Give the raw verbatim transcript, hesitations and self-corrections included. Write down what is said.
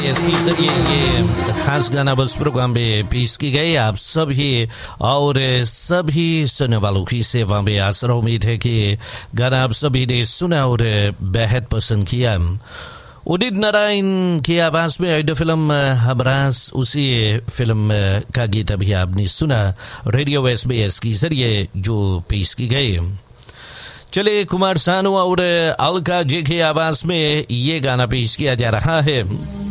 इसके जरिए ये खास गाना बस प्रोग्राम में पेश की गई आप सभी और सभी सुनने वालों की सेवा में आशा उम्मीद है कि गाना आप सभी ने सुना और बेहद पसंद किया। उदित नारायण की आवाज में ऑडियो फिल्म हमराज, उसी फिल्म का गीत अभी आपने सुना रेडियो एसबीएस के जरिए जो पेश की गई। चलिए कुमार सानू और अलका जी की आवाज में ये गाना पेश किया जा रहा है।